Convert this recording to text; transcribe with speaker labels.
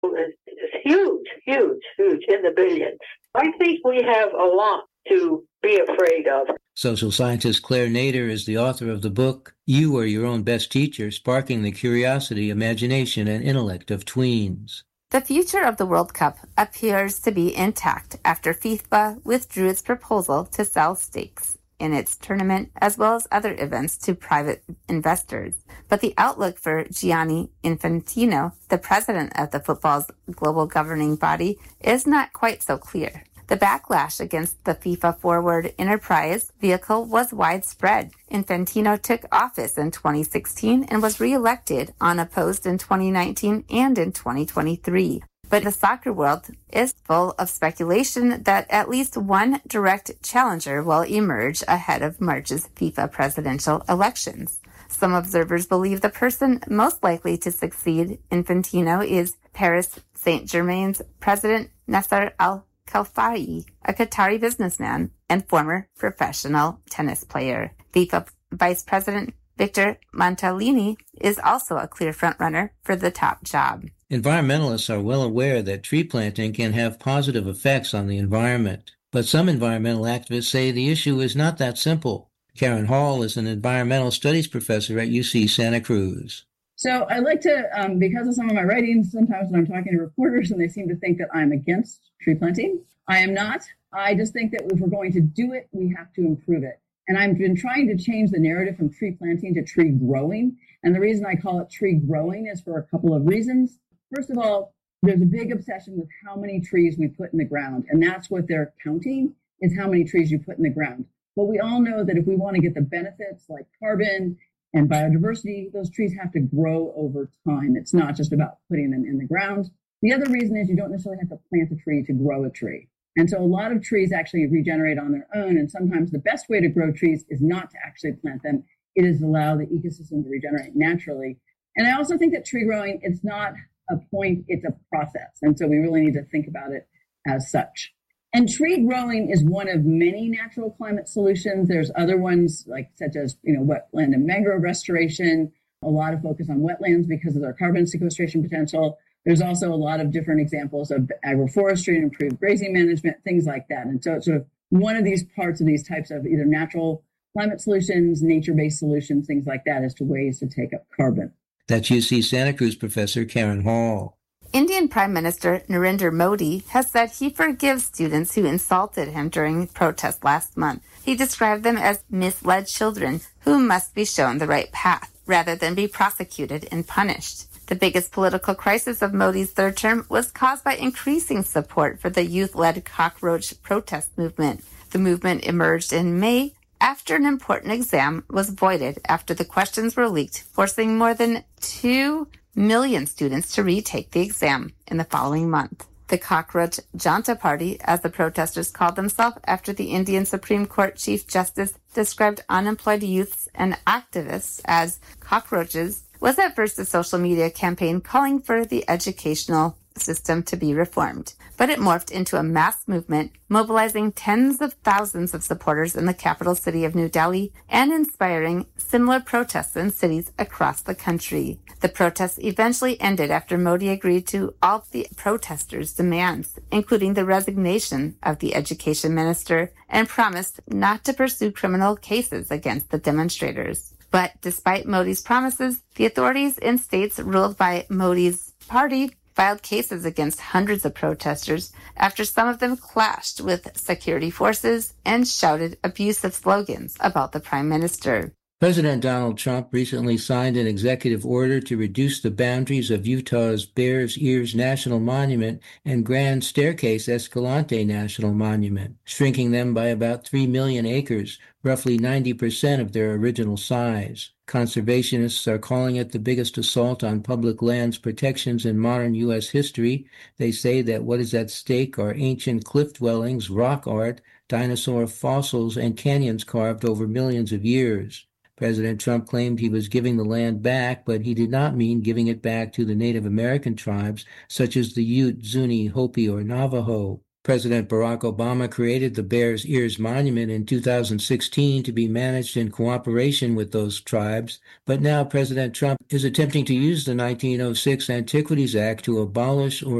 Speaker 1: It's huge, huge, huge, in the billions. I think we have a lot to be afraid of.
Speaker 2: Social scientist Claire Nader is the author of the book, You Are Your Own Best Teacher, Sparking the Curiosity, Imagination, and Intellect of Tweens.
Speaker 3: The future of the World Cup appears to be intact after FIFA withdrew its proposal to sell stakes in its tournament as well as other events to private investors. But the outlook for Gianni Infantino, the president of the football's global governing body, is not quite so clear. The backlash against the FIFA Forward Enterprise vehicle was widespread. Infantino took office in 2016 and was re-elected unopposed in 2019 and in 2023. But the soccer world is full of speculation that at least one direct challenger will emerge ahead of March's FIFA presidential elections. Some observers believe the person most likely to succeed Infantino is Paris Saint-Germain's president Nasser Al-Khelaifi, a Qatari businessman and former professional tennis player. FIFA Vice President Victor Montalini is also a clear frontrunner for the top job.
Speaker 2: Environmentalists are well aware that tree planting can have positive effects on the environment, but some environmental activists say the issue is not that simple. Karen Hall is an environmental studies professor at UC Santa Cruz.
Speaker 4: So I like to, because of some of my writings, sometimes when I'm talking to reporters and they seem to think that I'm against tree planting, I am not. I just think that if we're going to do it, we have to improve it. And I've been trying to change the narrative from tree planting to tree growing. And the reason I call it tree growing is for a couple of reasons. First of all, there's a big obsession with how many trees we put in the ground. And that's what they're counting, is how many trees you put in the ground. But we all know that if we want to get the benefits like carbon and biodiversity, those trees have to grow over time. It's not just about putting them in the ground. The other reason is you don't necessarily have to plant a tree to grow a tree. And so a lot of trees actually regenerate on their own. And sometimes the best way to grow trees is not to actually plant them. It is to allow the ecosystem to regenerate naturally. And I also think that tree growing, it's not a point, it's a process. And so we really need to think about it as such. And tree growing is one of many natural climate solutions. There's other ones such as, wetland and mangrove restoration, a lot of focus on wetlands because of their carbon sequestration potential. There's also a lot of different examples of agroforestry and improved grazing management, things like that. And so it's sort of one of these parts of these types of either natural climate solutions, nature-based solutions, things like that as to ways to take up carbon.
Speaker 2: That's UC Santa Cruz professor Karen Hall.
Speaker 3: Indian Prime Minister Narendra Modi has said he forgives students who insulted him during protests last month. He described them as misled children who must be shown the right path rather than be prosecuted and punished. The biggest political crisis of Modi's third term was caused by increasing support for the youth-led cockroach protest movement. The movement emerged in May after an important exam was voided after the questions were leaked, forcing more than 2 million students to retake the exam in the following month. The Cockroach Janta Party, as the protesters called themselves after the Indian Supreme Court Chief Justice described unemployed youths and activists as cockroaches, was at first a social media campaign calling for the educational system to be reformed. But it morphed into a mass movement, mobilizing tens of thousands of supporters in the capital city of New Delhi and inspiring similar protests in cities across the country. The protests eventually ended after Modi agreed to all of the protesters' demands, including the resignation of the education minister, and promised not to pursue criminal cases against the demonstrators. But despite Modi's promises, the authorities in states ruled by Modi's party filed cases against hundreds of protesters after some of them clashed with security forces and shouted abusive slogans about the prime minister.
Speaker 2: President Donald Trump recently signed an executive order to reduce the boundaries of Utah's Bears Ears National Monument and Grand Staircase Escalante National Monument, shrinking them by about 3 million acres, roughly 90% of their original size. Conservationists are calling it the biggest assault on public lands protections in modern U.S. history. They say that what is at stake are ancient cliff dwellings, rock art, dinosaur fossils, and canyons carved over millions of years. President Trump claimed he was giving the land back, but he did not mean giving it back to the Native American tribes, such as the Ute, Zuni, Hopi, or Navajo. President Barack Obama created the Bears Ears Monument in 2016 to be managed in cooperation with those tribes, but now President Trump is attempting to use the 1906 Antiquities Act to abolish or